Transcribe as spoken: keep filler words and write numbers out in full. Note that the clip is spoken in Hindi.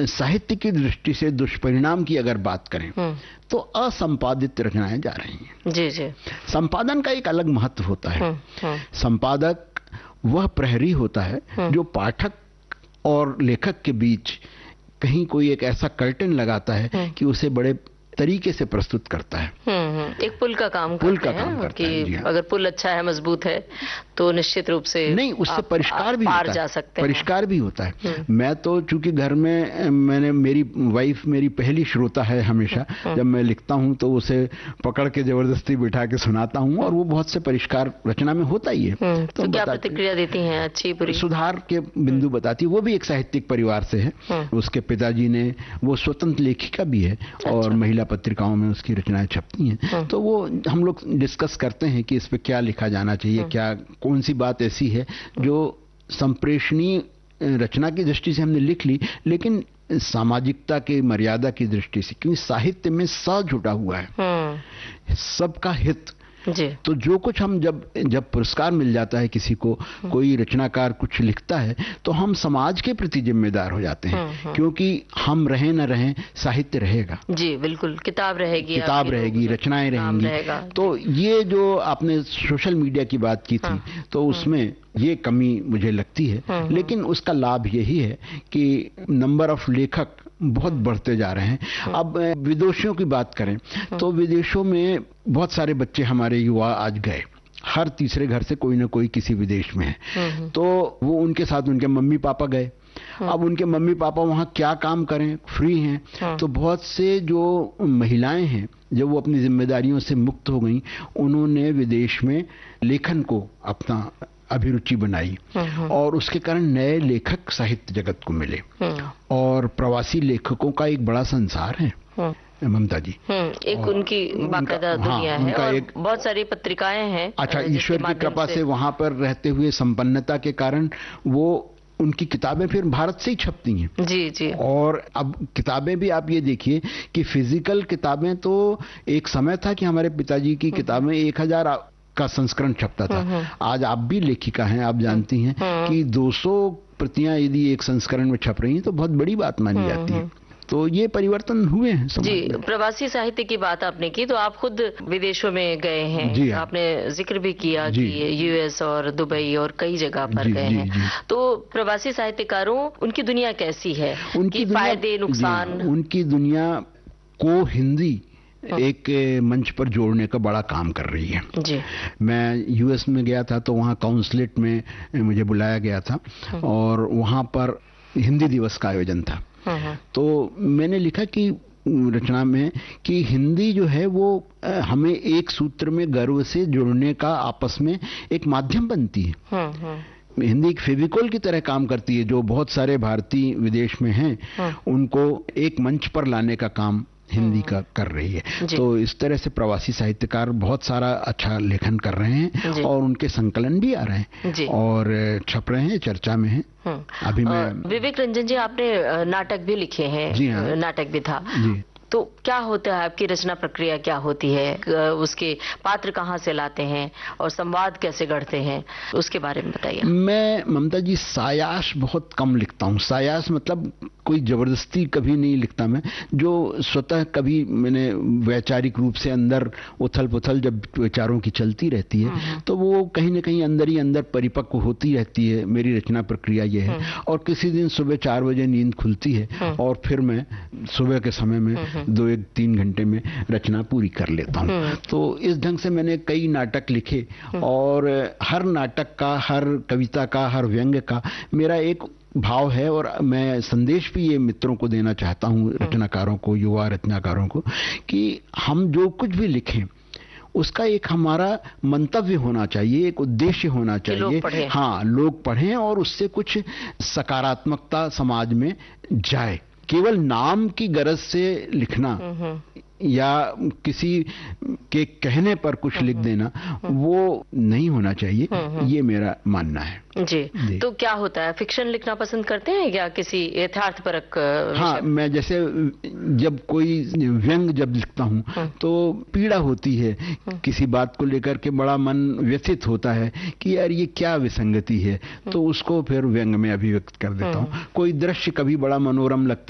साहित्य की दृष्टि से दुष्परिणाम की अगर बात करें तो असंपादित रचनाएं जा रही हैं। जी जी। संपादन का एक अलग महत्व होता है। संपादक वह प्रहरी होता है जो पाठक और लेखक के बीच कहीं कोई एक ऐसा कर्टेन लगाता है कि उसे बड़े तरीके से प्रस्तुत करता है। एक पुल का काम पुल करते का काम हैं करता कि है, जी हाँ। अगर पुल अच्छा है, मजबूत है, तो निश्चित रूप से नहीं, उससे आप, परिष्कार आप भी पार होता जा है, सकते हैं। परिष्कार भी होता है। मैं तो चूंकि घर में मैंने मेरी वाइफ मेरी पहली श्रोता है हमेशा। जब मैं लिखता हूं तो उसे पकड़ के जबरदस्ती बिठा के सुनाता हूं और वो बहुत से परिष्कार रचना में होता ही है। तो, तो क्या प्रतिक्रिया देती हैं, अच्छी बुरी? सुधार के बिंदु बताती है। वो भी एक साहित्यिक परिवार से है। उसके पिताजी ने, वो स्वतंत्र लेखिका भी है और महिला पत्रिकाओं में उसकी रचनाएं छपती हैं। तो वो हम लोग डिस्कस करते हैं कि इस पे क्या लिखा जाना चाहिए, क्या कौन सी बात ऐसी है जो संप्रेषणीय रचना की दृष्टि से हमने लिख ली, लेकिन सामाजिकता की मर्यादा की दृष्टि से, क्योंकि साहित्य में स जुटा हुआ है, सबका हित। जी। तो जो कुछ हम जब जब पुरस्कार मिल जाता है किसी को, कोई रचनाकार कुछ लिखता है, तो हम समाज के प्रति जिम्मेदार हो जाते हैं, क्योंकि हम रहें न रहें साहित्य रहेगा। जी बिल्कुल, किताब रहेगी, किताब रहेगी, रचनाएं रहेंगी। तो ये जो आपने सोशल मीडिया की बात की थी, तो उसमें ये कमी मुझे लगती है, लेकिन उसका लाभ यही है कि नंबर ऑफ लेखक बहुत बढ़ते जा रहे हैं। अब विदेशियों की बात करें तो विदेशों में बहुत सारे बच्चे हमारे युवा आज गए, हर तीसरे घर से कोई ना कोई किसी विदेश में है। तो वो उनके साथ उनके मम्मी पापा गए। अब उनके मम्मी पापा वहां क्या काम करें, फ्री हैं। तो बहुत से जो महिलाएं हैं, जब वो अपनी जिम्मेदारियों से मुक्त हो गई, उन्होंने विदेश में लेखन को अपना अभिरुचि बनाई और उसके कारण नए लेखक साहित्य जगत को मिले और प्रवासी लेखकों का एक बड़ा संसार है ममता जी। एक उनकी बाकायदा दुनिया है और एक बहुत सारी पत्रिकाएं हैं। अच्छा, ईश्वर की कृपा से वहां पर रहते हुए संपन्नता के कारण वो उनकी किताबें फिर भारत से ही छपती हैं। जी जी। और अब किताबें भी आप ये देखिए कि फिजिकल किताबें, तो एक समय था कि हमारे पिताजी की किताबें एक हजार का संस्करण छपता था। आज आप भी लेखिका हैं, आप जानती हैं कि दो सौ प्रतियां यदि एक संस्करण में छप रही हैं तो बहुत बड़ी बात मानी जाती है। तो ये परिवर्तन हुए हैं समाज जी। में। प्रवासी साहित्य की बात आपने की, तो आप खुद विदेशों में गए हैं। जी हाँ। आपने जिक्र भी किया कि यूएस और दुबई और कई जगह पर गए हैं। जी। तो प्रवासी साहित्यकारों, उनकी दुनिया कैसी है, उनकी फायदे नुकसान? उनकी दुनिया को हिंदी एक मंच पर जोड़ने का बड़ा काम कर रही है। जी। मैं यूएस में गया था तो वहाँ काउंसलेट में मुझे बुलाया गया था और वहाँ पर हिंदी दिवस का आयोजन था। तो मैंने लिखा कि रचना में कि हिंदी जो है वो हमें एक सूत्र में गर्व से जुड़ने का आपस में एक माध्यम बनती है। हिंदी एक फेविकोल की तरह काम करती है। जो बहुत सारे भारतीय विदेश में हैं, उनको एक मंच पर लाने का काम हिंदी का कर रही है। तो इस तरह से प्रवासी साहित्यकार बहुत सारा अच्छा लेखन कर रहे हैं और उनके संकलन भी आ रहे हैं और छप रहे हैं, चर्चा में हैं। अभी मैं विवेक रंजन जी, आपने नाटक भी लिखे हैं। जी हाँ। नाटक भी था। जी। तो क्या होता है, आपकी रचना प्रक्रिया क्या होती है, उसके पात्र कहाँ से लाते हैं और संवाद कैसे गढ़ते हैं, उसके बारे में बताइए। मैं ममता जी सायास बहुत कम लिखता हूँ। सायास मतलब कोई जबरदस्ती कभी नहीं लिखता मैं, जो स्वतः कभी मैंने वैचारिक रूप से अंदर उथल पुथल जब विचारों की चलती रहती है तो वो कहीं ना कहीं अंदर ही अंदर परिपक्व होती रहती है। मेरी रचना प्रक्रिया ये है। और किसी दिन सुबह चार बजे नींद खुलती है और फिर मैं सुबह के समय में दो एक तीन घंटे में रचना पूरी कर लेता हूँ। तो इस ढंग से मैंने कई नाटक लिखे और हर नाटक का, हर कविता का, हर व्यंग्य का मेरा एक भाव है और मैं संदेश भी ये मित्रों को देना चाहता हूँ, रचनाकारों को, युवा रचनाकारों को, कि हम जो कुछ भी लिखें उसका एक हमारा मंतव्य होना चाहिए, एक उद्देश्य होना चाहिए। हाँ, लोग पढ़ें और उससे कुछ सकारात्मकता समाज में जाए। केवल नाम की गरज से लिखना या किसी के कहने पर कुछ लिख देना वो नहीं होना चाहिए, ये मेरा मानना है। जी, जी। तो क्या होता है, फिक्शन लिखना पसंद करते हैं या किसी यथार्थपरक? हाँ, मैं जैसे जब कोई व्यंग जब लिखता हूँ तो पीड़ा होती है, किसी बात को लेकर के बड़ा मन व्यथित होता है कि यार ये क्या विसंगति है, तो उसको फिर व्यंग में अभिव्यक्त कर देता हूँ। कोई दृश्य कभी बड़ा मनोरम लगता